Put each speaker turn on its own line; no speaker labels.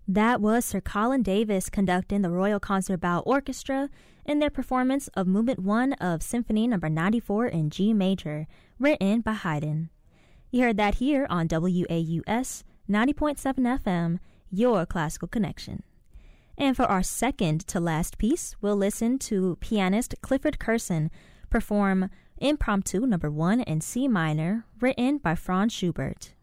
That was Sir Colin Davis conducting the Royal Concertgebouw Orchestra in their performance of Movement 1 of Symphony No. 94 in G major, written by Haydn. You heard that here on WAUS 90.7 FM, your classical connection. And for our second to last piece, we'll listen to pianist Clifford Curson perform Impromptu No. 1 in C minor, written by Franz Schubert.